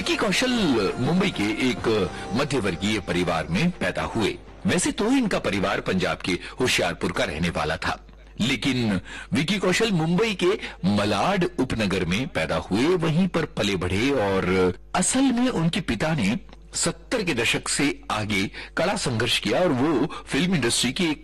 विकी कौशल मुंबई के एक मध्यवर्गीय परिवार में पैदा हुए। वैसे तो इनका परिवार पंजाब के होशियारपुर का रहने वाला था, लेकिन विकी कौशल मुंबई के मलाड उपनगर में पैदा हुए, वहीं पर पले बढ़े और असल में उनके पिता ने 70 के दशक से आगे कड़ा संघर्ष किया और वो फिल्म इंडस्ट्री के एक